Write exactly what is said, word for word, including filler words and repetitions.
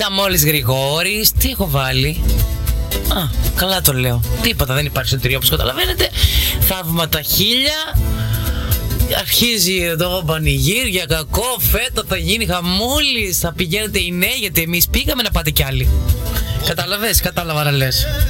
Σαμόλης Γρηγόρης. Τι έχω βάλει? Α, καλά το λέω. Τίποτα, δεν υπάρχει σωτηρία όπως καταλαβαίνετε. Θαύματα χίλια. Αρχίζει εδώ πανηγύρια, κακό, φέτα, θα γίνει χαμούλης. Θα πηγαίνετε οι νέοι, γιατί εμείς πήγαμε, να πάτε κι άλλοι. Κατάλαβες, κατάλαβα να λες.